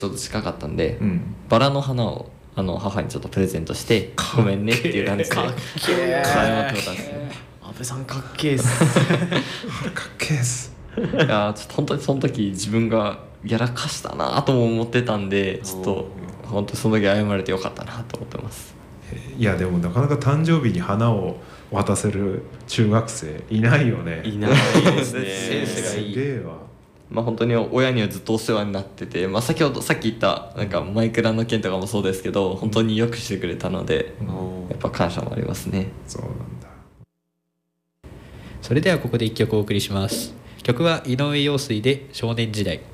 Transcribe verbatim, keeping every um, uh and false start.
ちょっと近かったんで、 うん、 バラの花をあの母にちょっとプレゼントしてごめんねっていう感じでかっけえ謝ってもらったんですね。 安倍さんかっけえっすかっけえっす。 いやちょっと本当にその時自分がやらかしたなとも思ってたんで、ちょっと本当にその時謝れてよかったなと思ってます。 いやでもなかなか誕生日に花を渡せる中学生いないよね。 いないですねセンスがいい。 すげえわ。 まあ本当に親にはずっとお世話になってて、まあ、先ほどさっき言ったなんかマイクラの件とかもそうですけど本当によくしてくれたので、 うん、 やっぱ感謝もありますね。 そうなんだ。 それではここでいっきょくお送りします。曲は井上陽水で少年時代。